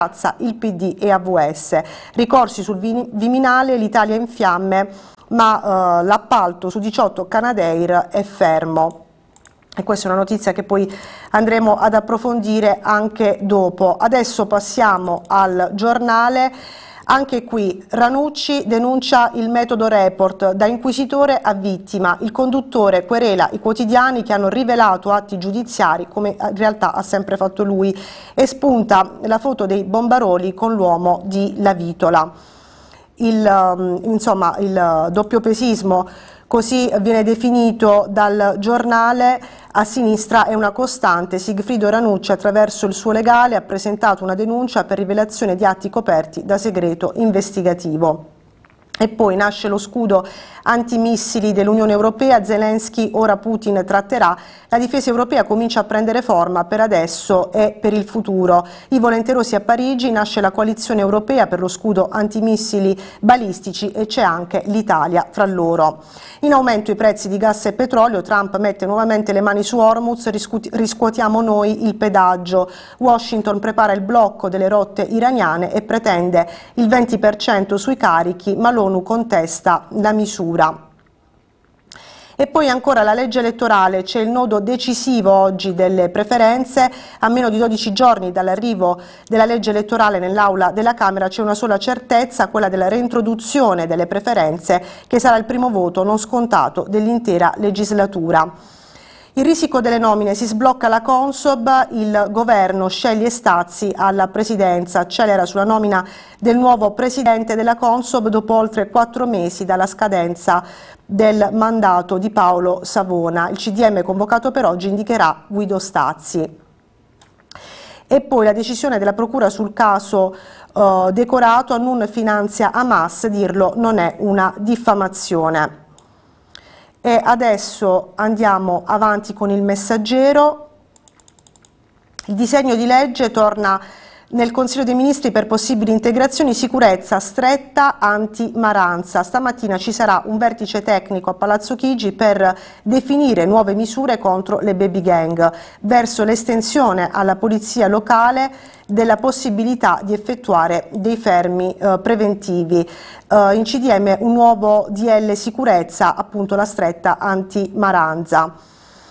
il PD e AVS. Ricorsi sul Viminale, l'Italia in fiamme, ma l'appalto su 18 Canadair è fermo. E questa è una notizia che poi andremo ad approfondire anche dopo. Adesso passiamo al Giornale. Anche qui Ranucci denuncia il metodo report, da inquisitore a vittima. Il conduttore querela i quotidiani che hanno rivelato atti giudiziari, come in realtà ha sempre fatto lui, e spunta la foto dei bombaroli con l'uomo di Lavitola. Insomma, il doppiopesismo, così viene definito dal Giornale, a sinistra è una costante. Sigfrido Ranucci, attraverso il suo legale, ha presentato una denuncia per rivelazione di atti coperti da segreto investigativo. E poi nasce lo scudo antimissili dell'Unione Europea, Zelensky, ora Putin tratterà, la difesa europea comincia a prendere forma per adesso e per il futuro. I volenterosi a Parigi, nasce la coalizione europea per lo scudo antimissili balistici e c'è anche l'Italia fra loro. In aumento i prezzi di gas e petrolio, Trump mette nuovamente le mani su Hormuz, riscuotiamo noi il pedaggio. Washington prepara il blocco delle rotte iraniane e pretende il 20% sui carichi, ma l'ONU contesta la misura. E poi ancora la legge elettorale, c'è il nodo decisivo oggi delle preferenze. A meno di 12 giorni dall'arrivo della legge elettorale nell'aula della Camera c'è una sola certezza, quella della reintroduzione delle preferenze, che sarà il primo voto non scontato dell'intera legislatura. Il risico delle nomine, si sblocca la Consob, il governo sceglie Stazzi alla presidenza, accelera sulla nomina del nuovo presidente della Consob dopo oltre 4 mesi dalla scadenza del mandato di Paolo Savona. Il CDM convocato per oggi indicherà Guido Stazzi. E poi la decisione della Procura sul caso Decorato, Annun finanzia Hamas, dirlo non è una diffamazione. E adesso andiamo avanti con il Messaggero. Il disegno di legge torna nel Consiglio dei Ministri per possibili integrazioni, sicurezza stretta anti-Maranza. Stamattina ci sarà un vertice tecnico a Palazzo Chigi per definire nuove misure contro le baby gang, verso l'estensione alla polizia locale della possibilità di effettuare dei fermi preventivi. In CDM un nuovo DL sicurezza, appunto la stretta anti-Maranza.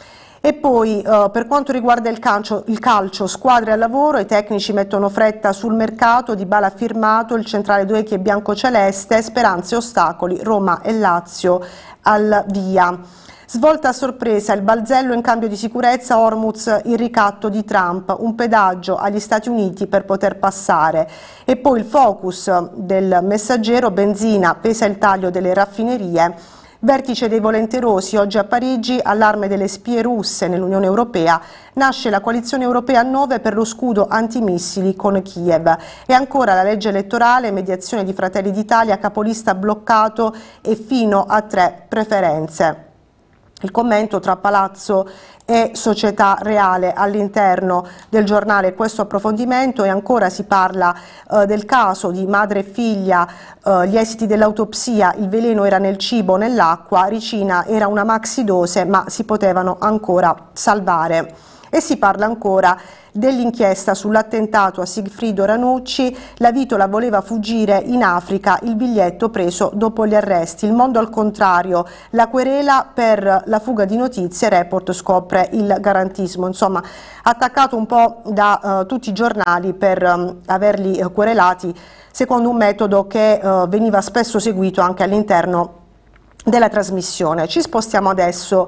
E poi per quanto riguarda il calcio, squadre al lavoro, i tecnici mettono fretta sul mercato, Dybala ha firmato, il centrale Duecchi è biancoceleste, speranze e ostacoli, Roma e Lazio al via. Svolta a sorpresa, il balzello in cambio di sicurezza, Hormuz il ricatto di Trump, un pedaggio agli Stati Uniti per poter passare. E poi il focus del Messaggero, benzina, pesa il taglio delle raffinerie. Vertice dei volenterosi oggi a Parigi, allarme delle spie russe nell'Unione Europea, nasce la coalizione europea a 9 per lo scudo antimissili con Kiev. E ancora la legge elettorale, mediazione di Fratelli d'Italia, capolista bloccato e fino a 3 preferenze. Il commento tra Palazzo e Società Reale all'interno del Giornale, questo approfondimento. E ancora si parla del caso di madre e figlia, gli esiti dell'autopsia, il veleno era nel cibo, nell'acqua, Ricina era una maxidose ma si potevano ancora salvare. E si parla ancora dell'inchiesta sull'attentato a Sigfrido Ranucci, Lavitola voleva fuggire in Africa, il biglietto preso dopo gli arresti. Il mondo al contrario, la querela per la fuga di notizie, Report scopre il garantismo. Insomma, attaccato un po' da tutti i giornali per averli querelati secondo un metodo che veniva spesso seguito anche all'interno della trasmissione. Ci spostiamo adesso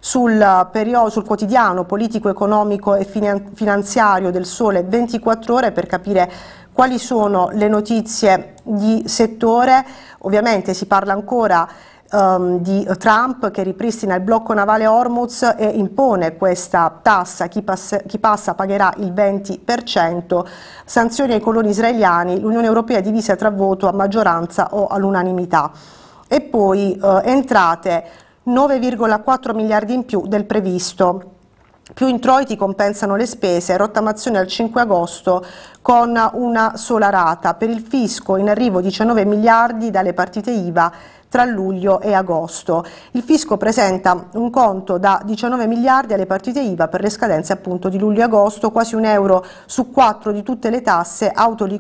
sul quotidiano politico, economico e finanziario del Sole 24 Ore per capire quali sono le notizie di settore. Ovviamente si parla ancora di Trump che ripristina il blocco navale Hormuz e impone questa tassa, chi passa pagherà il 20%, sanzioni ai coloni israeliani, l'Unione Europea divisa tra voto a maggioranza o all'unanimità. E poi entrate 9,4 miliardi in più del previsto. Più introiti compensano le spese, rottamazione al 5 agosto con una sola rata. Per il fisco in arrivo 19 miliardi dalle partite IVA tra luglio e agosto. Il fisco presenta un conto da 19 miliardi alle partite IVA per le scadenze appunto di luglio e agosto, quasi €1 su 4 di tutte le tasse,